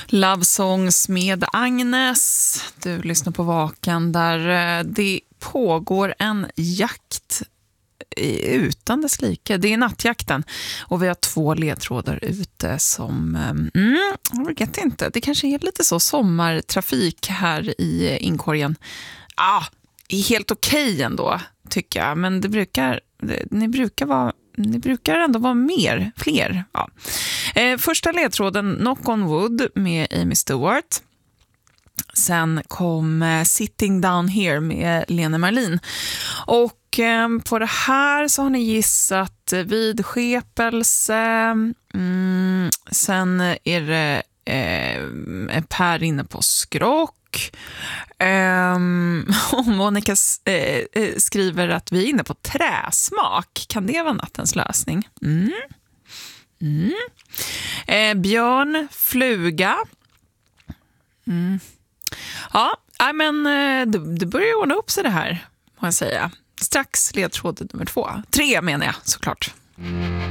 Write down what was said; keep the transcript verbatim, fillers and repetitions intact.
Love Songs med Agnes. Du lyssnar på Vaken där det pågår en jakt utan dess like. Det är nattjakten och vi har två ledtrådar ute som, mm, jag vet inte, det kanske är lite så sommartrafik här i inkorgen. Ah, är helt okej ändå tycker jag, men det brukar, det, ni brukar vara Ni brukar ändå vara mer, fler. Ja. Eh, första ledtråden Knock on Wood med Amy Stewart. Sen kom eh, Sitting Down Here med Lene Marlin. Och eh, på det här så har ni gissat vidskepelse. Mm, sen är det eh, Per inne på skrock. Um, och Monica eh, skriver att vi är inne på träsmak. Kan det vara nattens lösning? Mm. Mm. Eh, björn, fluga. Mm. Ja, men det, det börjar ordna upp sig det här, må jag säga. Strax ledtråd nummer två. Tre menar jag, såklart.